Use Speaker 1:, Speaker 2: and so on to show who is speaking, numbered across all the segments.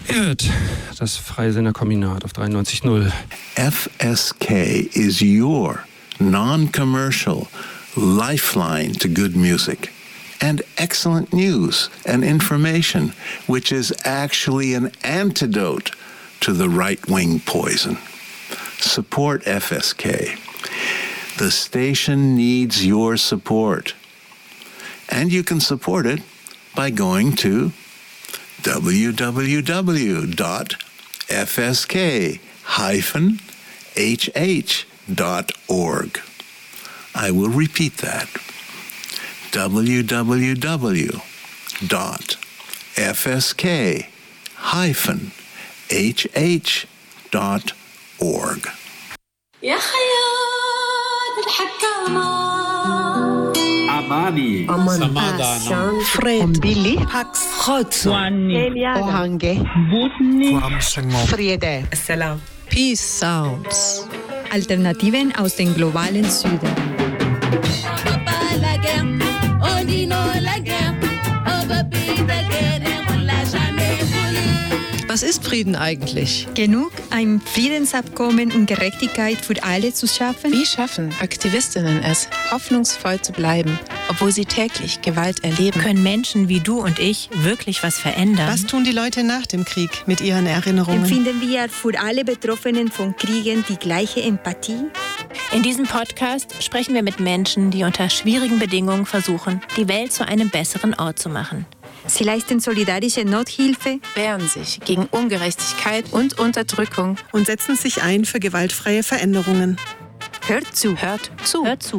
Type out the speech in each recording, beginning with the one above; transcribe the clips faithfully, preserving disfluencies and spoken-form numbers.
Speaker 1: Ihr hört das Freisinner-Kombinat auf dreiundneunzig Komma null.
Speaker 2: F S K is your non-commercial lifeline to good music and excellent news and information, which is actually an antidote to the right-wing poison. Support F S K. The station needs your support. And you can support it by going to w w w dot f s k dash h h dot org. I will repeat that. w w w dot f s k dash h h dot org.
Speaker 3: يا خيال الحكامة
Speaker 4: Amani, Samadan,
Speaker 5: Fred,
Speaker 6: Billy,
Speaker 5: Pax,
Speaker 6: Godso, Ohange, Friede,
Speaker 5: Salam.
Speaker 6: Peace Sounds.
Speaker 7: Alternativen aus dem globalen Süden.
Speaker 6: Was ist Frieden eigentlich?
Speaker 7: Genug, ein Friedensabkommen und Gerechtigkeit für alle zu schaffen?
Speaker 8: Wie schaffen Aktivistinnen es, hoffnungsvoll zu bleiben, obwohl sie täglich Gewalt erleben?
Speaker 9: Können Menschen wie du und ich wirklich was verändern?
Speaker 5: Was tun die Leute nach dem Krieg mit ihren Erinnerungen?
Speaker 7: Empfinden wir für alle Betroffenen von Kriegen die gleiche Empathie?
Speaker 9: In diesem Podcast sprechen wir mit Menschen, die unter schwierigen Bedingungen versuchen, die Welt zu einem besseren Ort zu machen.
Speaker 7: Sie leisten solidarische Nothilfe,
Speaker 8: Wehren sich gegen Ungerechtigkeit und Unterdrückung
Speaker 5: Und setzen sich ein für gewaltfreie Veränderungen.
Speaker 7: hört zu.
Speaker 8: hört zu.
Speaker 9: Hör zu.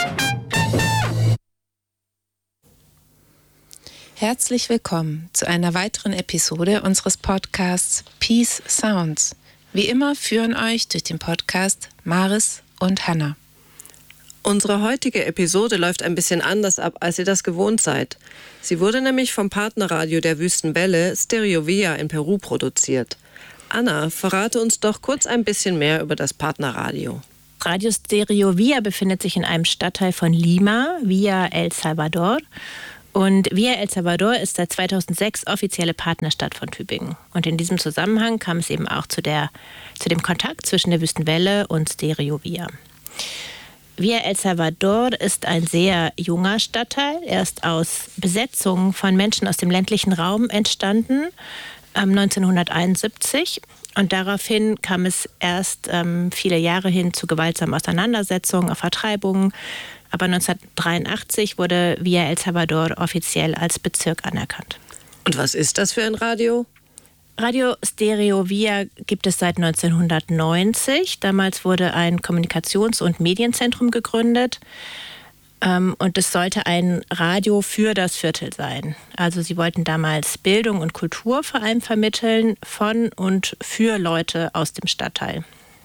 Speaker 8: Herzlich willkommen zu einer weiteren Episode unseres Podcasts Peace Sounds. Wie immer führen euch durch den Podcast Maris und Hanna.
Speaker 10: Unsere heutige Episode läuft ein bisschen anders ab, als ihr das gewohnt seid. Sie wurde nämlich vom Partnerradio der Wüstenwelle, Stereo Vía in Peru, produziert. Anna, verrate uns doch kurz ein bisschen mehr über das Partnerradio.
Speaker 9: Radio Stereo Vía befindet sich in einem Stadtteil von Lima, Villa El Salvador. Und Villa El Salvador ist seit zweitausendsechs offizielle Partnerstadt von Tübingen. Und in diesem Zusammenhang kam es eben auch zu, der, zu dem Kontakt zwischen der Wüstenwelle und Stereo Vía. Villa El Salvador ist ein sehr junger Stadtteil. Er ist aus Besetzungen von Menschen aus dem ländlichen Raum entstanden, ähm, neunzehnhunderteinundsiebzig. Und daraufhin kam es erst ähm, viele Jahre hin zu gewaltsamen Auseinandersetzungen, auf Vertreibungen. Aber neunzehnhundertdreiundachtzig wurde Villa El Salvador offiziell als Bezirk anerkannt.
Speaker 10: Und was ist das für ein Radio?
Speaker 9: Radio Stereo Vía gibt es seit neunzehnhundertneunzig. Damals wurde ein Kommunikations- und Medienzentrum gegründet. Und es sollte ein Radio für das Viertel sein. Also sie wollten damals Bildung und Kultur vor allem vermitteln von und für Leute aus dem Stadtteil.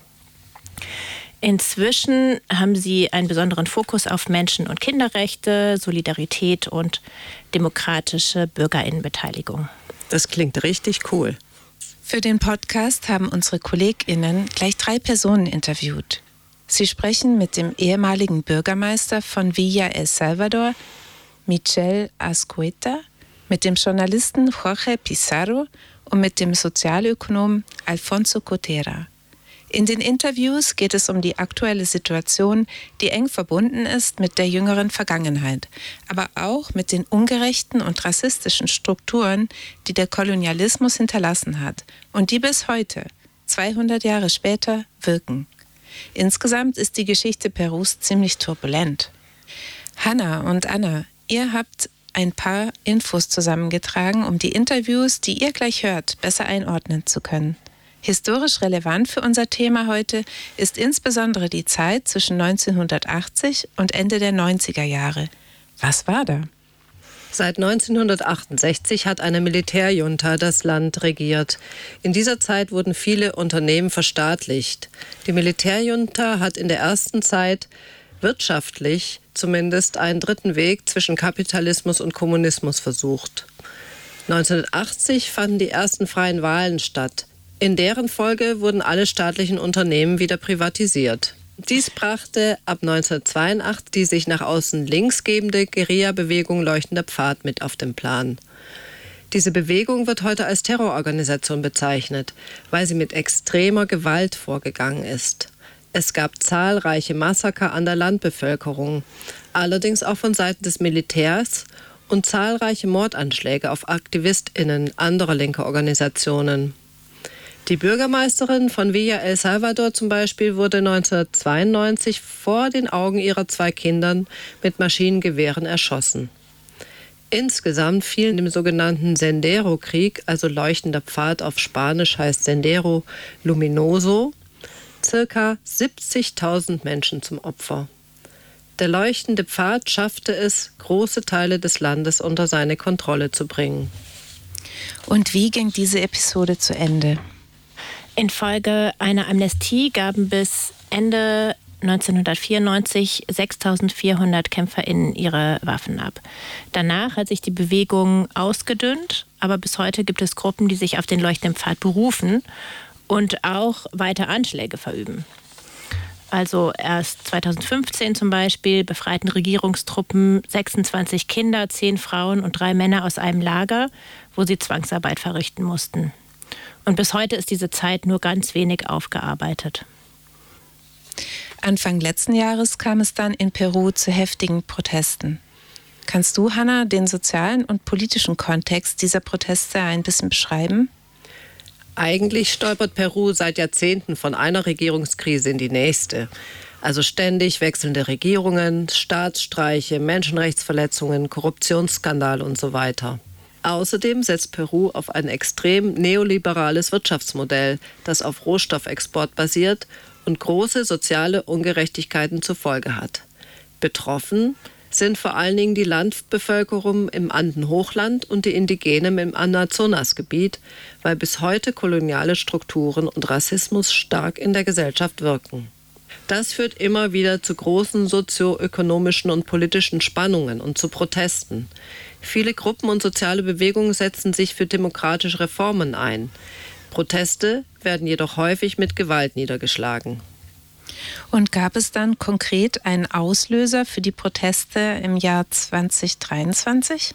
Speaker 9: Inzwischen haben sie einen besonderen Fokus auf Menschen- und Kinderrechte, Solidarität und demokratische BürgerInnenbeteiligung.
Speaker 10: Das klingt richtig cool.
Speaker 8: Für den Podcast haben unsere KollegInnen gleich drei Personen interviewt. Sie sprechen mit dem ehemaligen Bürgermeister von Villa El Salvador, Michel Azcueta, mit dem Journalisten Jorge Pizarro und mit dem Sozialökonom Alfonso Cotera. In den Interviews geht es um die aktuelle Situation, die eng verbunden ist mit der jüngeren Vergangenheit, aber auch mit den ungerechten und rassistischen Strukturen, die der Kolonialismus hinterlassen hat und die bis heute, zweihundert Jahre später, wirken. Insgesamt ist die Geschichte Perus ziemlich turbulent. Hanna und Anna, ihr habt ein paar Infos zusammengetragen, um die Interviews, die ihr gleich hört, besser einordnen zu können. Historisch relevant für unser Thema heute ist insbesondere die Zeit zwischen neunzehnhundertachtzig und Ende der neunziger Jahre. Was war da?
Speaker 10: Seit neunzehnhundertachtundsechzig hat eine Militärjunta das Land regiert. In dieser Zeit wurden viele Unternehmen verstaatlicht. Die Militärjunta hat in der ersten Zeit wirtschaftlich zumindest einen dritten Weg zwischen Kapitalismus und Kommunismus versucht. neunzehnhundertachtzig fanden die ersten freien Wahlen statt. In deren Folge wurden alle staatlichen Unternehmen wieder privatisiert. Dies brachte ab neunzehnhundertzweiundachtzig die sich nach außen links gebende Guerilla-Bewegung Leuchtender Pfad mit auf den Plan. Diese Bewegung wird heute als Terrororganisation bezeichnet, weil sie mit extremer Gewalt vorgegangen ist. Es gab zahlreiche Massaker an der Landbevölkerung, allerdings auch von Seiten des Militärs und zahlreiche Mordanschläge auf AktivistInnen anderer linker Organisationen. Die Bürgermeisterin von Villa El Salvador zum Beispiel wurde neunzehnhundertzweiundneunzig vor den Augen ihrer zwei Kindern mit Maschinengewehren erschossen. Insgesamt fielen im sogenannten Sendero-Krieg, also leuchtender Pfad auf Spanisch heißt Sendero Luminoso, circa siebzigtausend Menschen zum Opfer. Der leuchtende Pfad schaffte es, große Teile des Landes unter seine Kontrolle zu bringen.
Speaker 8: Und wie ging diese Episode zu Ende?
Speaker 9: Infolge einer Amnestie gaben bis Ende neunzehnhundertvierundneunzig sechstausendvierhundert KämpferInnen ihre Waffen ab. Danach hat sich die Bewegung ausgedünnt, aber bis heute gibt es Gruppen, die sich auf den leuchtenden Pfad berufen und auch weiter Anschläge verüben. Also erst zweitausendfünfzehn zum Beispiel befreiten Regierungstruppen sechsundzwanzig Kinder, zehn Frauen und drei Männer aus einem Lager, wo sie Zwangsarbeit verrichten mussten. Und bis heute ist diese Zeit nur ganz wenig aufgearbeitet.
Speaker 8: Anfang letzten Jahres kam es dann in Peru zu heftigen Protesten. Kannst du, Hanna, den sozialen und politischen Kontext dieser Proteste ein bisschen beschreiben?
Speaker 10: Eigentlich stolpert Peru seit Jahrzehnten von einer Regierungskrise in die nächste. Also ständig wechselnde Regierungen, Staatsstreiche, Menschenrechtsverletzungen, Korruptionsskandal und so weiter. Außerdem setzt Peru auf ein extrem neoliberales Wirtschaftsmodell, das auf Rohstoffexport basiert und große soziale Ungerechtigkeiten zur Folge hat. Betroffen sind vor allen Dingen die Landbevölkerung im Andenhochland und die Indigenen im Amazonasgebiet, weil bis heute koloniale Strukturen und Rassismus stark in der Gesellschaft wirken. Das führt immer wieder zu großen sozioökonomischen und politischen Spannungen und zu Protesten. Viele Gruppen und soziale Bewegungen setzen sich für demokratische Reformen ein. Proteste werden jedoch häufig mit Gewalt niedergeschlagen.
Speaker 8: Und gab es dann konkret einen Auslöser für die Proteste im Jahr zweitausenddreiundzwanzig?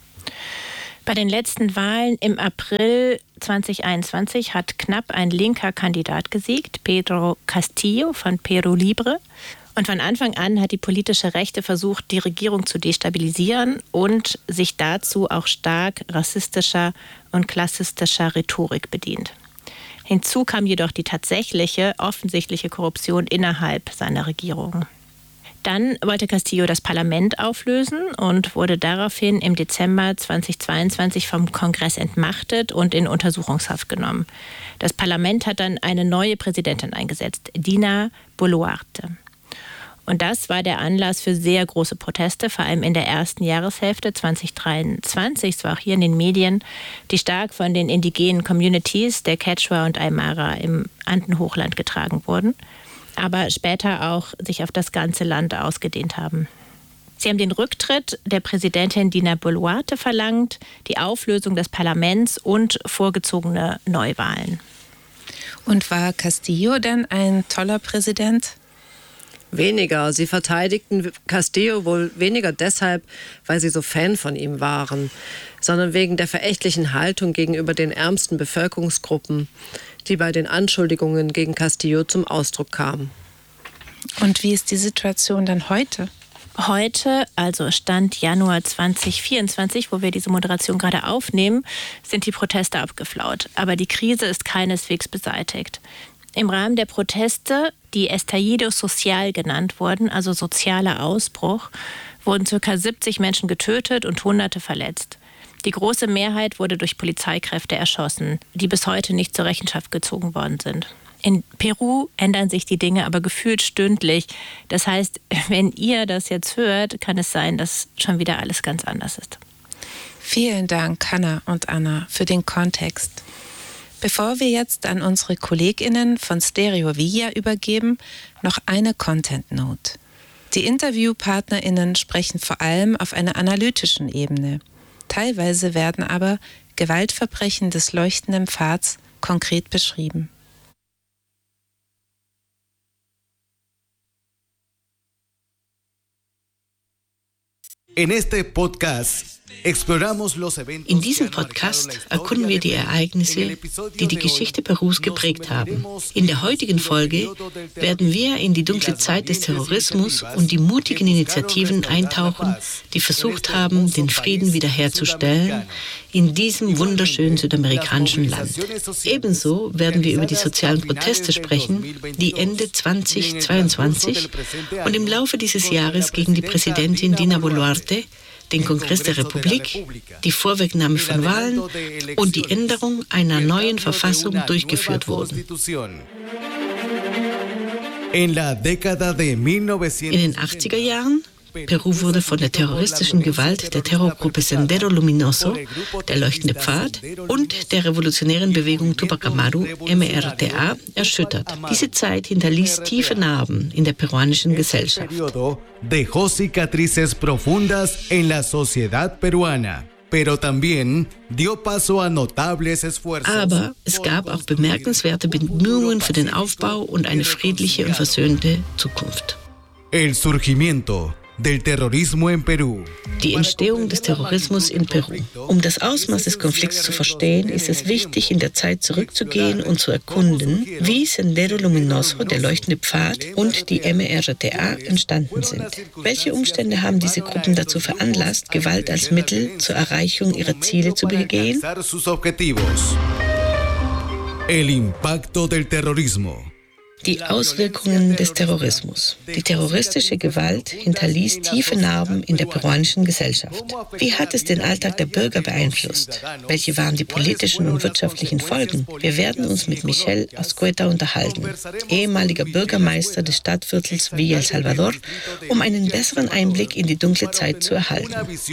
Speaker 9: Bei den letzten Wahlen im April zweitausendeinundzwanzig hat knapp ein linker Kandidat gesiegt, Pedro Castillo von Perú Libre. Und von Anfang an hat die politische Rechte versucht, die Regierung zu destabilisieren und sich dazu auch stark rassistischer und klassistischer Rhetorik bedient. Hinzu kam jedoch die tatsächliche, offensichtliche Korruption innerhalb seiner Regierung. Dann wollte Castillo das Parlament auflösen und wurde daraufhin im Dezember zweitausendzweiundzwanzig vom Kongress entmachtet und in Untersuchungshaft genommen. Das Parlament hat dann eine neue Präsidentin eingesetzt, Dina Boluarte. Und das war der Anlass für sehr große Proteste, vor allem in der ersten Jahreshälfte zweitausenddreiundzwanzig. Es war auch hier in den Medien, die stark von den indigenen Communities der Quechua und Aymara im Andenhochland getragen wurden, aber später auch sich auf das ganze Land ausgedehnt haben. Sie haben den Rücktritt der Präsidentin Dina Boluarte verlangt, die Auflösung des Parlaments und vorgezogene Neuwahlen.
Speaker 8: Und war Castillo denn ein toller Präsident?
Speaker 10: Weniger. Sie verteidigten Castillo wohl weniger deshalb, weil sie so Fan von ihm waren, sondern wegen der verächtlichen Haltung gegenüber den ärmsten Bevölkerungsgruppen, die bei den Anschuldigungen gegen Castillo zum Ausdruck kam.
Speaker 8: Und wie ist die Situation dann heute?
Speaker 9: Heute, also Stand Januar zweitausendvierundzwanzig, wo wir diese Moderation gerade aufnehmen, sind die Proteste abgeflaut. Aber die Krise ist keineswegs beseitigt. Im Rahmen der Proteste, die Estallido Social genannt wurden, also sozialer Ausbruch, wurden ca. siebzig Menschen getötet und Hunderte verletzt. Die große Mehrheit wurde durch Polizeikräfte erschossen, die bis heute nicht zur Rechenschaft gezogen worden sind. In Peru ändern sich die Dinge aber gefühlt stündlich. Das heißt, wenn ihr das jetzt hört, kann es sein, dass schon wieder alles ganz anders ist.
Speaker 8: Vielen Dank, Hanna und Anna, für den Kontext. Bevor wir jetzt an unsere KollegInnen von Stereo Villa übergeben, noch eine Content Note. Die InterviewpartnerInnen sprechen vor allem auf einer analytischen Ebene. Teilweise werden aber Gewaltverbrechen des leuchtenden Pfads konkret beschrieben.
Speaker 11: En este podcast
Speaker 12: In diesem Podcast erkunden wir die Ereignisse, die die Geschichte Perus geprägt haben. In der heutigen Folge werden wir in die dunkle Zeit des Terrorismus und die mutigen Initiativen eintauchen, die versucht haben, den Frieden wiederherzustellen in diesem wunderschönen südamerikanischen Land. Ebenso werden wir über die sozialen Proteste sprechen, die Ende zweitausendzweiundzwanzig und im Laufe dieses Jahres gegen die Präsidentin Dina Boluarte, den Kongress der Republik, die Vorwegnahme von Wahlen und die Änderung einer neuen Verfassung durchgeführt wurden. In den achtziger Jahren Peru wurde von der terroristischen Gewalt der Terrorgruppe Sendero Luminoso, der Leuchtende Pfad, und der revolutionären Bewegung Tupac Amaru, M R T A, erschüttert. Diese Zeit hinterließ tiefe Narben in der peruanischen Gesellschaft.
Speaker 11: Dejó cicatrices profundas en la sociedad peruana. Pero también dio paso a notables esfuerzos.
Speaker 12: Aber es gab auch bemerkenswerte Bemühungen für den Aufbau und eine friedliche und versöhnte Zukunft.
Speaker 11: El surgimiento del terrorismo en Perú.
Speaker 12: Die Entstehung des Terrorismus in Peru. Um das Ausmaß des Konflikts zu verstehen, ist es wichtig, in der Zeit zurückzugehen und zu erkunden, wie Sendero Luminoso, der Leuchtende Pfad, und die M R T A entstanden sind. Welche Umstände haben diese Gruppen dazu veranlasst, Gewalt als Mittel zur Erreichung ihrer Ziele zu begehen?
Speaker 11: El impacto del terrorismo.
Speaker 12: Die Auswirkungen des Terrorismus. Die terroristische Gewalt hinterließ tiefe Narben in der peruanischen Gesellschaft. Wie hat es den Alltag der Bürger beeinflusst? Welche waren die politischen und wirtschaftlichen Folgen? Wir werden uns mit Michel Azcueta unterhalten, ehemaliger Bürgermeister des Stadtviertels Villa El Salvador, um einen besseren Einblick in die dunkle Zeit zu erhalten.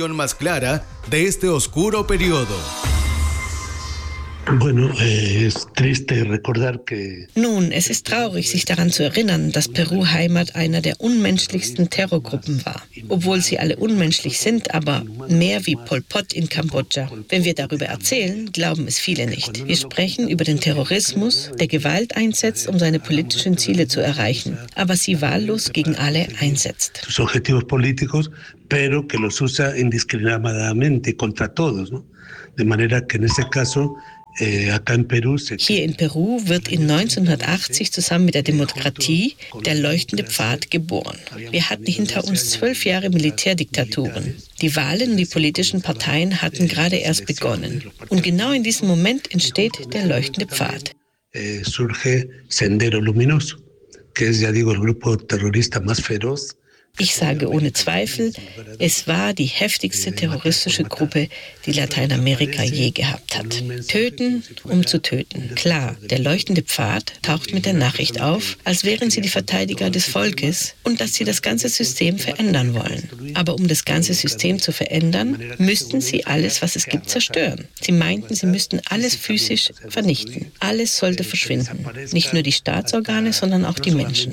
Speaker 12: Nun, es ist traurig, sich daran zu erinnern, dass Peru Heimat einer der unmenschlichsten Terrorgruppen war. Obwohl sie alle unmenschlich sind, aber mehr wie Pol Pot in Kambodscha. Wenn wir darüber erzählen, glauben es viele nicht. Wir sprechen über den Terrorismus, der Gewalt einsetzt, um seine politischen Ziele zu erreichen, aber sie wahllos gegen alle einsetzt.
Speaker 13: Sus objetivos políticos, pero que los usa indiscriminadamente contra todos, ¿no? De manera que en ese caso Hier
Speaker 12: in Peru wird in neunzehnhundertachtzig zusammen mit der Demokratie der Leuchtende Pfad geboren. Wir hatten hinter uns zwölf Jahre Militärdiktaturen. Die Wahlen und die politischen Parteien hatten gerade erst begonnen. Und genau in diesem Moment entsteht der Leuchtende Pfad.
Speaker 13: Surge Sendero Luminoso, que es, ya digo, el grupo terrorista más feroz.
Speaker 12: Ich sage ohne Zweifel, es war die heftigste terroristische Gruppe, die Lateinamerika je gehabt hat. Töten, um zu töten. Klar, der Leuchtende Pfad taucht mit der Nachricht auf, als wären sie die Verteidiger des Volkes und dass sie das ganze System verändern wollen. Aber um das ganze System zu verändern, müssten sie alles, was es gibt, zerstören. Sie meinten, sie müssten alles physisch vernichten. Alles sollte verschwinden. Nicht nur die Staatsorgane, sondern auch die Menschen.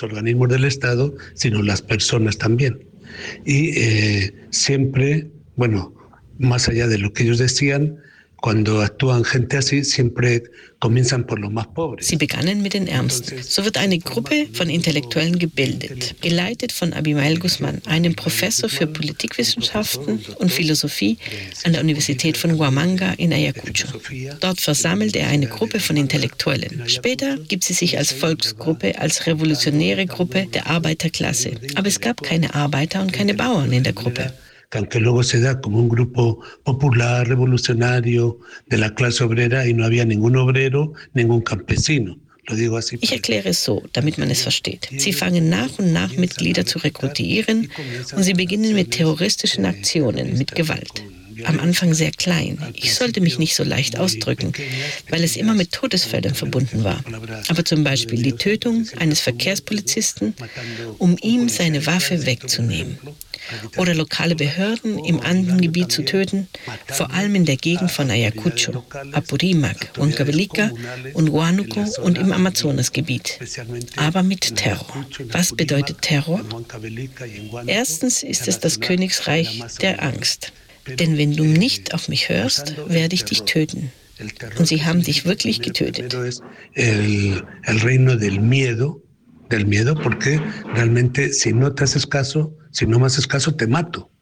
Speaker 13: También. Y eh, siempre, bueno, más allá de lo que ellos decían, cuando actúan gente así, siempre comienzan por los más pobres.
Speaker 12: Sie begannen mit den Ärmsten. So wird eine Gruppe von Intellektuellen gebildet, geleitet von Abimael Guzmán, einem Professor für Politikwissenschaften und Philosophie an der Universität von Huamanga in Ayacucho. Dort versammelt er eine Gruppe von Intellektuellen. Später gibt sie sich als Volksgruppe, als revolutionäre Gruppe der Arbeiterklasse. Aber es gab keine Arbeiter und keine Bauern in der Gruppe.
Speaker 13: Aunque luego se da como un grupo popular, revolucionario de la clase obrera y no había ningún obrero, ningún campesino.
Speaker 12: Ich erkläre es so, damit man es versteht. Sie fangen nach und nach Mitglieder zu rekrutieren und sie beginnen mit terroristischen Aktionen, mit Gewalt. Am Anfang sehr klein. Ich sollte mich nicht so leicht ausdrücken, weil es immer mit Todesfällen verbunden war. Aber zum Beispiel die Tötung eines Verkehrspolizisten, um ihm seine Waffe wegzunehmen. Oder lokale Behörden im Andengebiet zu töten, vor allem in der Gegend von Ayacucho, Apurimac, Huancavelica und Huánuco und im Amazonasgebiet. Aber mit Terror. Was bedeutet Terror? Erstens ist es das Königsreich der Angst. Denn wenn du nicht auf mich hörst, werde ich dich töten. Und sie haben dich wirklich getötet.
Speaker 13: El, el reino del miedo, del miedo, porque realmente si no te haces caso, si no me haces caso, te mato.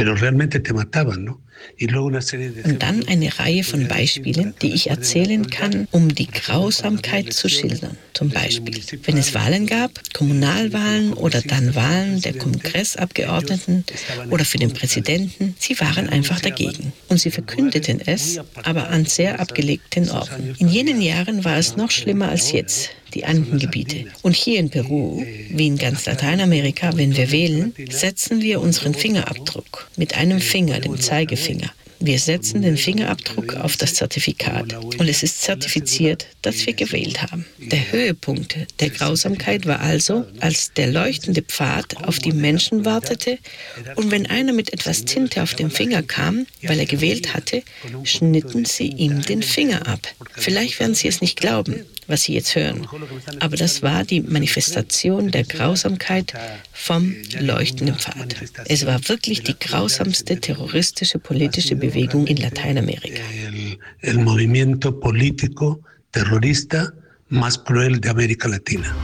Speaker 13: pero realmente te mataban, ¿no?
Speaker 12: Und dann eine Reihe von Beispielen, die ich erzählen kann, um die Grausamkeit zu schildern. Zum Beispiel, wenn es Wahlen gab, Kommunalwahlen oder dann Wahlen der Kongressabgeordneten oder für den Präsidenten, sie waren einfach dagegen. Und sie verkündeten es, aber an sehr abgelegten Orten. In jenen Jahren war es noch schlimmer als jetzt, die Andengebiete. Und hier in Peru, wie in ganz Lateinamerika, wenn wir wählen, setzen wir unseren Fingerabdruck mit einem Finger, dem Zeigefinger. Wir setzen den Fingerabdruck auf das Zertifikat und es ist zertifiziert, dass wir gewählt haben. Der Höhepunkt der Grausamkeit war also, als der leuchtende Pfad auf die Menschen wartete und wenn einer mit etwas Tinte auf dem Finger kam, weil er gewählt hatte, schnitten sie ihm den Finger ab. Vielleicht werden Sie es nicht glauben, was Sie jetzt hören, aber das war die Manifestation der Grausamkeit vom leuchtenden Pfad. Es war wirklich die grausamste terroristische politische Bewegung in Lateinamerika.
Speaker 13: El, el movimiento político terrorista más cruel de América Latina.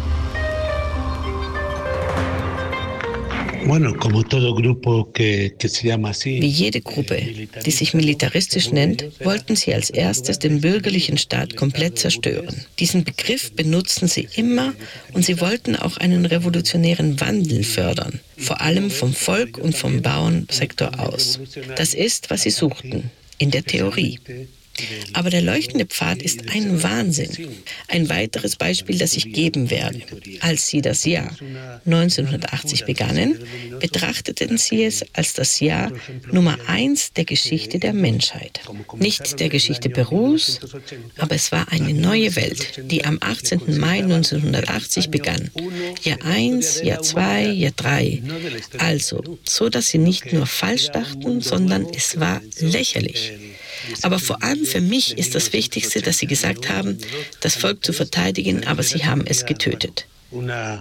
Speaker 13: Bueno, como todo grupo que, que se llama así.
Speaker 12: Wie jede Gruppe, die sich militaristisch nennt, wollten sie als erstes den bürgerlichen Staat komplett zerstören. Diesen Begriff benutzen sie immer und sie wollten auch einen revolutionären Wandel fördern, vor allem vom Volk und vom Bauernsektor aus. Das ist, was sie suchten, in der Theorie. Aber der leuchtende Pfad ist ein Wahnsinn. Ein weiteres Beispiel, das ich geben werde. Als sie das Jahr neunzehnhundertachtzig begannen, betrachteten sie es als das Jahr Nummer eins der Geschichte der Menschheit. Nicht der Geschichte Perus, aber es war eine neue Welt, die am achtzehnten Mai neunzehnhundertachtzig begann. Jahr eins, Jahr zwei, Jahr drei. Also, so dass sie nicht nur falsch dachten, sondern es war lächerlich. Aber vor allem für mich ist das Wichtigste, dass sie gesagt haben, das Volk zu verteidigen, aber sie haben es getötet.
Speaker 13: Una,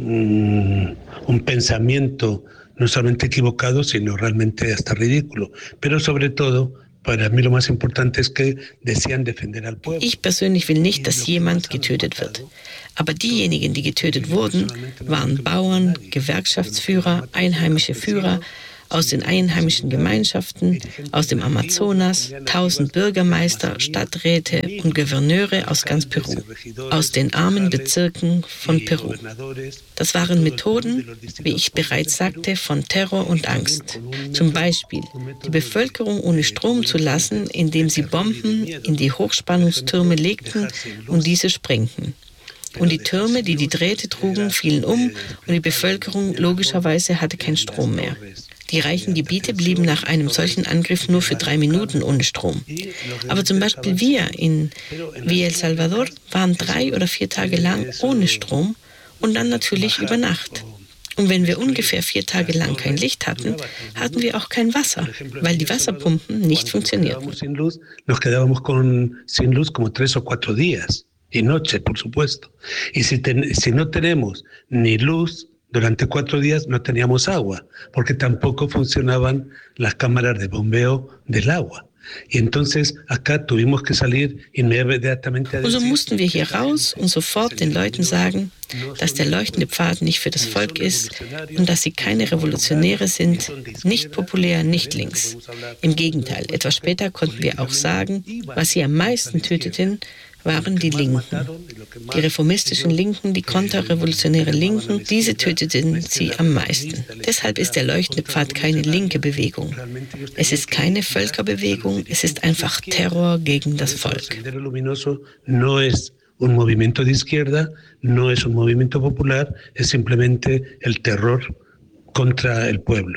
Speaker 13: un, un pensamiento no solamente equivocado, sino realmente hasta ridículo. Pero sobre todo, para mí lo más importante es que decían defender al pueblo.
Speaker 12: Ich persönlich will nicht, dass jemand getötet wird. Aber diejenigen, die getötet wurden, waren Bauern, Gewerkschaftsführer, einheimische Führer, aus den einheimischen Gemeinschaften, aus dem Amazonas, tausend Bürgermeister, Stadträte und Gouverneure aus ganz Peru, aus den armen Bezirken von Peru. Das waren Methoden, wie ich bereits sagte, von Terror und Angst. Zum Beispiel die Bevölkerung ohne Strom zu lassen, indem sie Bomben in die Hochspannungstürme legten und diese sprengten. Und die Türme, die die Drähte trugen, fielen um und die Bevölkerung logischerweise hatte keinen Strom mehr. Die reichen Gebiete blieben nach einem solchen Angriff nur für drei Minuten ohne Strom. Aber zum Beispiel wir in Villa El Salvador waren drei oder vier Tage lang ohne Strom und dann natürlich über Nacht. Und wenn wir ungefähr vier Tage lang kein Licht hatten, hatten wir auch kein Wasser, weil die Wasserpumpen nicht funktionierten.
Speaker 13: Nos quedábamos con, sin luz como tres o cuatro días y noche, por supuesto. Y si, ten, si no tenemos ni luz durante cuatro días no teníamos agua, porque tampoco funcionaban las cámaras de bombeo del agua. Y entonces acá tuvimos que salir inmediatamente a decir.
Speaker 12: Und so mussten wir hier raus und sofort den Leuten sagen, dass der leuchtende Pfad nicht für das Volk ist und dass sie keine Revolutionäre sind, nicht populär, nicht links. Im Gegenteil, etwas später konnten wir auch sagen, was sie am meisten töteten, waren die Linken. Die reformistischen Linken, die konterrevolutionäre Linken, diese töteten sie am meisten. Deshalb ist der leuchtende Pfad keine linke Bewegung. Es ist keine Völkerbewegung, es ist einfach Terror gegen das Volk.
Speaker 13: No es un movimiento de izquierda, no es un movimiento popular, es simplemente el terror contra el pueblo.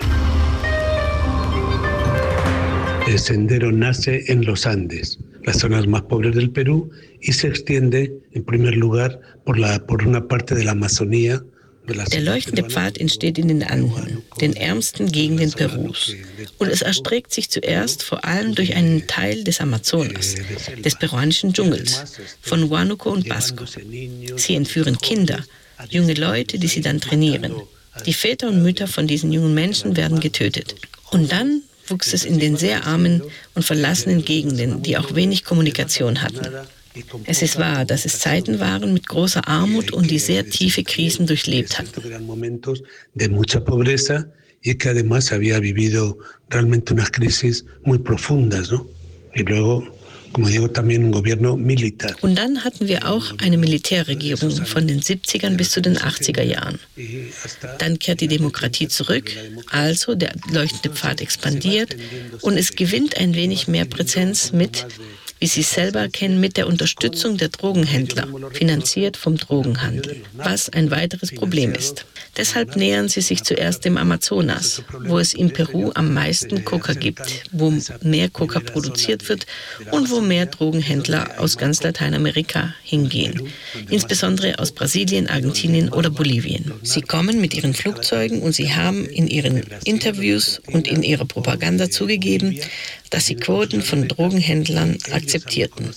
Speaker 13: El sendero nace en los Andes, las zonas más pobres del Perú, y se extiende, en primer lugar, por, la, por una parte de la Amazonía.
Speaker 12: Der leuchtende Pfad entsteht in den Anden, den ärmsten Gegenden Perus. Und es erstreckt sich zuerst vor allem durch einen Teil des Amazonas, des peruanischen Dschungels, von Huánuco und Pasco. Sie entführen Kinder, junge Leute, die sie dann trainieren. Die Väter und Mütter von diesen jungen Menschen werden getötet. Und dann wuchs es in den sehr armen und verlassenen Gegenden, die auch wenig Kommunikation hatten. Es ist wahr, dass es Zeiten waren mit großer Armut und die sehr tiefe Krisen durchlebt hatten.
Speaker 13: y que además había vivido realmente unas crisis muy profundas, ¿no? Y luego, como digo, también un gobierno militar.
Speaker 12: Und dann hatten wir auch eine Militärregierung von den siebzigern bis zu den achtziger Jahren. Dann kehrt die Demokratie zurück, also der leuchtende Pfad expandiert und es gewinnt ein wenig mehr Präsenz mit, wie Sie selber kennen, mit der Unterstützung der Drogenhändler, finanziert vom Drogenhandel, was ein weiteres Problem ist. Deshalb nähern sie sich zuerst dem Amazonas, wo es in Peru am meisten Coca gibt, wo mehr Coca produziert wird und wo mehr Drogenhändler aus ganz Lateinamerika hingehen, insbesondere aus Brasilien, Argentinien oder Bolivien. Sie kommen mit ihren Flugzeugen und sie haben in ihren Interviews und in ihrer Propaganda zugegeben, dass sie Quoten von Drogenhändlern akzeptierten.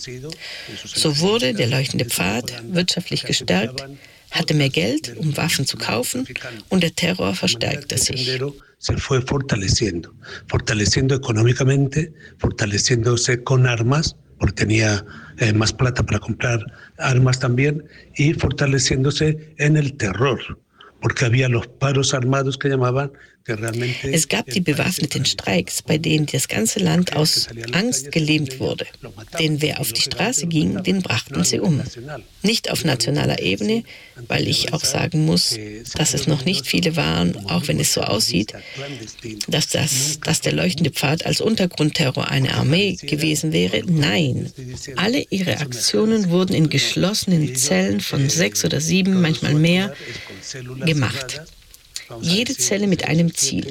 Speaker 12: So wurde der leuchtende Pfad wirtschaftlich gestärkt, hatte mehr Geld, um Waffen zu kaufen, und der Terror verstärkte sich.
Speaker 13: Se fue fortaleciendo, fortaleciendo económicamente, fortaleciéndose con armas, porque tenía eh, más plata para comprar armas también, y fortaleciéndose en el terror, porque había los paros armados que llamaban.
Speaker 12: Es gab die bewaffneten Streiks, bei denen das ganze Land aus Angst gelähmt wurde. Denn wer auf die Straße ging, den brachten sie um. Nicht auf nationaler Ebene, weil ich auch sagen muss, dass es noch nicht viele waren, auch wenn es so aussieht, dass, das, dass der leuchtende Pfad als Untergrundterror eine Armee gewesen wäre. Nein, alle ihre Aktionen wurden in geschlossenen Zellen von sechs oder sieben, manchmal mehr, gemacht. Jede Zelle mit einem Ziel.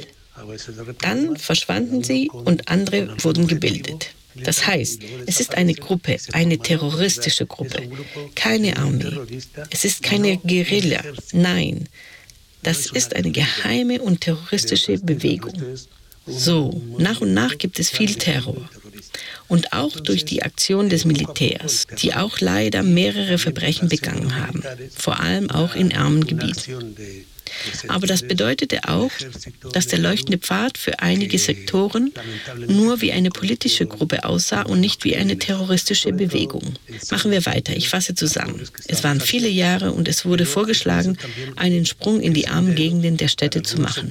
Speaker 12: Dann verschwanden sie und andere wurden gebildet. Das heißt, es ist eine Gruppe, eine terroristische Gruppe, keine Armee. Es ist keine Guerilla, nein. Das ist eine geheime und terroristische Bewegung. So, nach und nach gibt es viel Terror. Und auch durch die Aktion des Militärs, die auch leider mehrere Verbrechen begangen haben, vor allem auch in armen Gebieten. Aber das bedeutete auch, dass der leuchtende Pfad für einige Sektoren nur wie eine politische Gruppe aussah und nicht wie eine terroristische Bewegung. Machen wir weiter, ich fasse zusammen. Es waren viele Jahre und es wurde vorgeschlagen, einen Sprung in die armen Gegenden der Städte zu machen.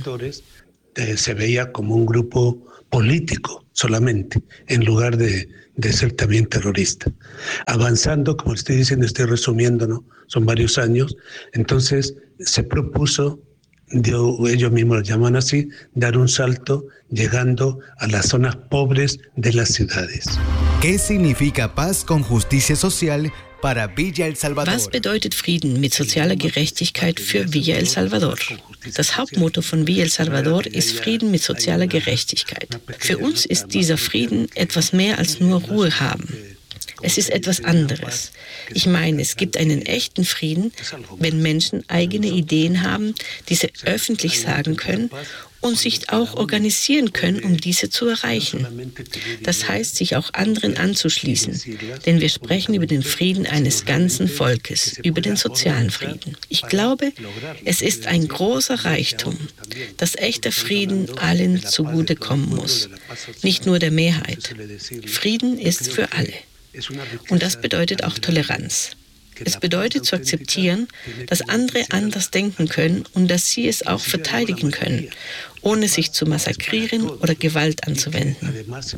Speaker 13: Se veía como un grupo político solamente, en lugar de, de ser también terrorista. Avanzando, como estoy diciendo, estoy resumiendo, ¿no? Son varios años. Entonces se propuso, dio, ellos mismos lo llaman así, dar un salto llegando a las zonas pobres de las ciudades.
Speaker 11: ¿Qué significa paz con justicia social para Villa El Salvador?
Speaker 12: Was bedeutet Frieden mit sozialer Gerechtigkeit für Villa El Salvador? Das Hauptmotto von Villa El Salvador ist Frieden mit sozialer Gerechtigkeit. Für uns ist dieser Frieden etwas mehr als nur Ruhe haben. Es ist etwas anderes. Ich meine, es gibt einen echten Frieden, wenn Menschen eigene Ideen haben, diese öffentlich sagen können und sich auch organisieren können, um diese zu erreichen. Das heißt, sich auch anderen anzuschließen, denn wir sprechen über den Frieden eines ganzen Volkes, über den sozialen Frieden. Ich glaube, es ist ein großer Reichtum, dass echter Frieden allen zugutekommen muss, nicht nur der Mehrheit. Frieden ist für alle. Und das bedeutet auch Toleranz. Es bedeutet zu akzeptieren, dass andere anders denken können und dass sie es auch verteidigen können, ohne sich zu massakrieren oder Gewalt anzuwenden.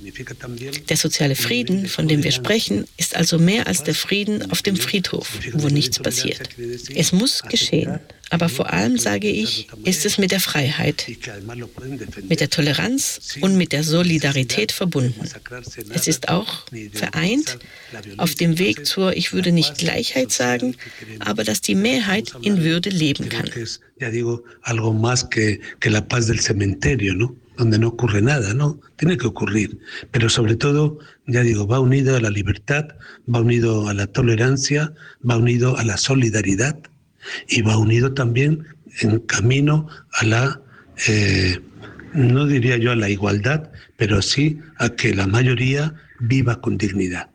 Speaker 12: Der soziale Frieden, von dem wir sprechen, ist also mehr als der Frieden auf dem Friedhof, wo nichts passiert. Es muss geschehen, aber vor allem, sage ich, ist es mit der Freiheit, mit der Toleranz und mit der Solidarität verbunden. Es ist auch vereint auf dem Weg zur, ich würde nicht Gleichheit sagen, aber dass die Mehrheit in Würde leben kann.
Speaker 13: Ya digo, algo más que, que la paz del cementerio, ¿no? Donde no ocurre nada, ¿no? Tiene que ocurrir. Pero sobre todo, ya digo, va unido a la libertad, va unido a la tolerancia, va unido a la solidaridad y va unido también en camino a la, eh, no diría yo a la igualdad, pero sí a que la mayoría viva con dignidad.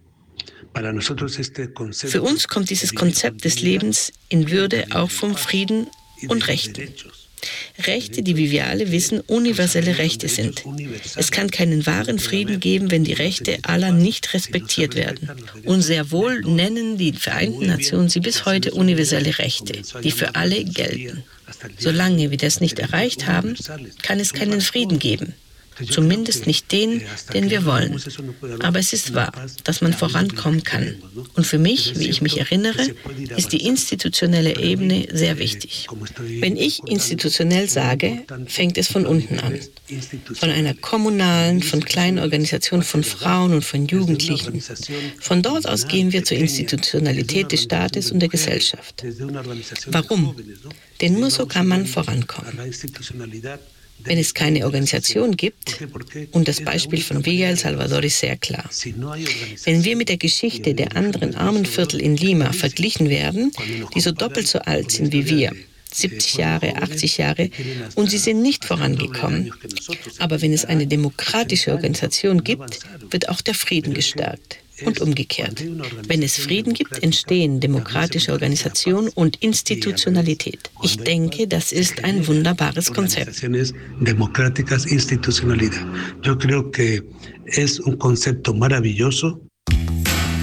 Speaker 12: Für uns kommt dieses Konzept des Lebens in Würde auch vom Frieden und Rechten. Rechte, die, wie wir alle wissen, universelle Rechte sind. Es kann keinen wahren Frieden geben, wenn die Rechte aller nicht respektiert werden. Und sehr wohl nennen die Vereinten Nationen sie bis heute universelle Rechte, die für alle gelten. Solange wir das nicht erreicht haben, kann es keinen Frieden geben. Zumindest nicht den, den wir wollen. Aber es ist wahr, dass man vorankommen kann. Und für mich, wie ich mich erinnere, ist die institutionelle Ebene sehr wichtig. Wenn ich institutionell sage, fängt es von unten an. Von einer kommunalen, von kleinen Organisation von Frauen und von Jugendlichen. Von dort aus gehen wir zur Institutionalität des Staates und der Gesellschaft. Warum? Denn nur so kann man vorankommen. Wenn es keine Organisation gibt, und das Beispiel von Villa El Salvador ist sehr klar, wenn wir mit der Geschichte der anderen Armenviertel in Lima verglichen werden, die so doppelt so alt sind wie wir, siebzig Jahre, achtzig Jahre, und sie sind nicht vorangekommen. Aber wenn es eine demokratische Organisation gibt, wird auch der Frieden gestärkt. Und umgekehrt. Wenn es Frieden gibt, entstehen demokratische Organisation und Institutionalität. Ich denke, das ist ein wunderbares Konzept.
Speaker 13: Democráticas institucionalidad. Yo creo que es un concepto maravilloso.